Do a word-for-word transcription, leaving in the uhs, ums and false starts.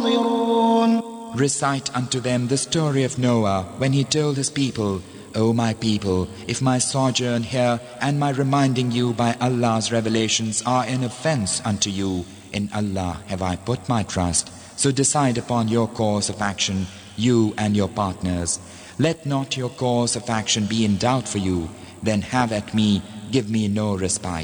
ناظرون. Recite unto them the story of Noah when he told his people, O my people, if my sojourn here and my reminding you by Allah's revelations are an offense unto you, in Allah have I put my trust. So decide upon your course of action, you and your partners. Let not your course of action be in doubt for you. Then have at me, give me no respite.